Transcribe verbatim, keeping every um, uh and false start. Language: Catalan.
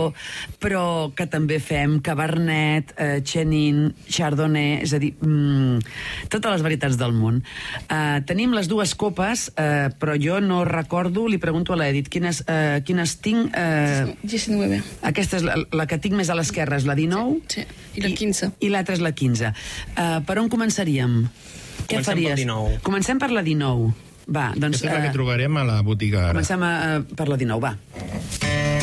però que també fem Cabernet, eh, Chenin, Chardonnay, és a dir, mm, totes les varietats del món. Eh, tenim les dues copes, eh, però jo no recordo, li pregunto a l'Edith, quines, eh, quines tinc... Eh, diecinueve. Aquesta és la, la que tinc més a l'esquerra, és la dinou. Sí, i la quinze. I, i l'altra és la quinze. Eh, per on començaríem? Què Comencem faries? pel dinou. Comencem per la dinou. Va, doncs... Aquesta és la eh, que trobarem a la botiga ara. Comencem a, a, per la dinou, va.